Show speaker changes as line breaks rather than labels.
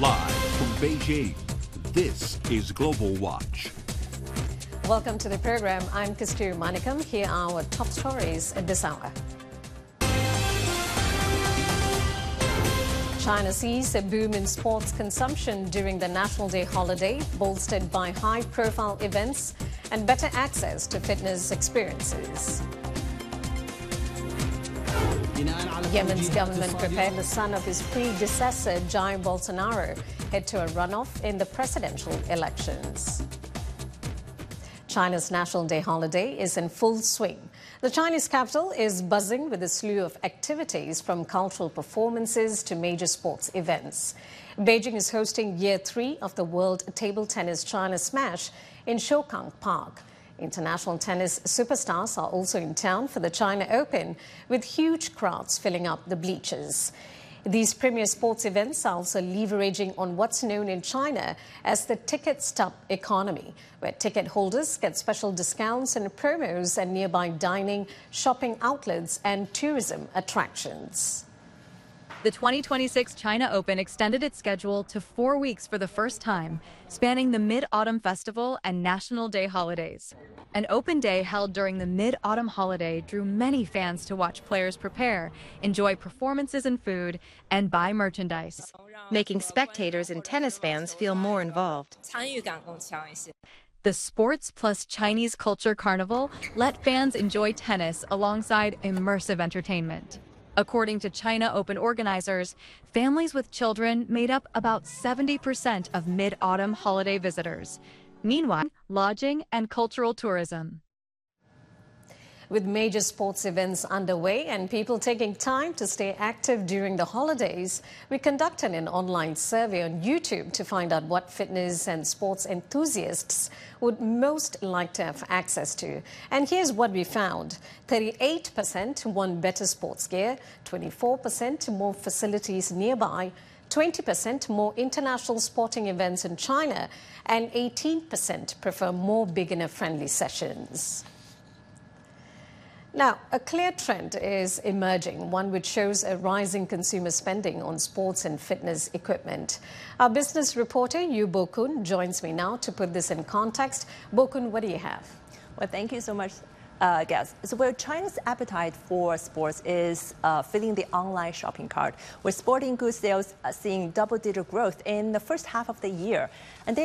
Live from Beijing, this is Global Watch.
Welcome to the program. I'm Kasturi Manikam. Here are our top stories at this hour. China sees a boom in sports consumption during the National Day holiday, bolstered by high-profile events and better access to fitness experiences. Yemen's government prepared the son of his predecessor, Jair Bolsonaro, head to a runoff in the presidential elections. China's National Day holiday is in full swing. The Chinese capital is buzzing with a slew of activities, from cultural performances to major sports events. Beijing is hosting Year 3 of the World Table Tennis China Smash in Shougang Park. International tennis superstars are also in town for the China Open, with huge crowds filling up the bleachers. These premier sports events are also leveraging on what's known in China as the ticket stub economy, where ticket holders get special discounts and promos at nearby dining, shopping outlets and tourism attractions.
The 2026 China Open extended its schedule to 4 weeks for the first time, spanning the Mid-Autumn Festival and National Day holidays. An open day held during the Mid-Autumn holiday drew many fans to watch players prepare, enjoy performances and food, and buy merchandise,
making spectators and tennis fans feel more involved.
The Sports Plus Chinese Culture Carnival let fans enjoy tennis alongside immersive entertainment. According to China Open organizers, families with children made up about 70% of Mid-Autumn holiday visitors. Meanwhile, lodging and cultural tourism.
With major sports events underway and people taking time to stay active during the holidays, we conducted an online survey on YouTube to find out what fitness and sports enthusiasts would most like to have access to. And here's what we found. 38% want better sports gear, 24% more facilities nearby, 20% more international sporting events in China, and 18% prefer more beginner-friendly sessions. Now, a clear trend is emerging, one which shows a rising consumer spending on sports and fitness equipment. Our business reporter, Yu Bo-kun, joins me now to put this in context. Bo-kun, what do you have?
Well, thank you so much, Gaz. So, where China's appetite for sports is filling the online shopping cart, with sporting goods sales seeing double-digit growth in the first half of the year. And